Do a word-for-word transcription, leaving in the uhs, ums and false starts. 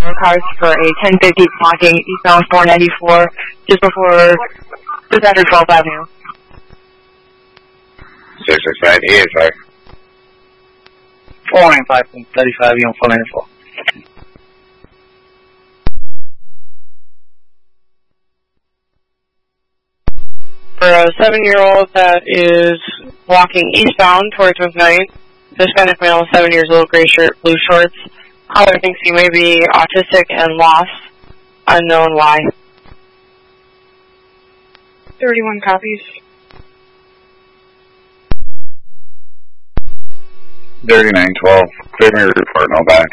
cars for a ten fifty blocking eastbound four ninety-four, just before, just after twelfth Avenue. six six nine E A, sorry. four nine five, thirty-five, you on four ninety-four. For a seven-year-old that is walking eastbound towards McKnight, Hispanic male, seven years old, gray shirt, blue shorts. Caller thinks he may be autistic and lost. Unknown why. thirty-one copies. thirty-nine twelve, clear me report, no back.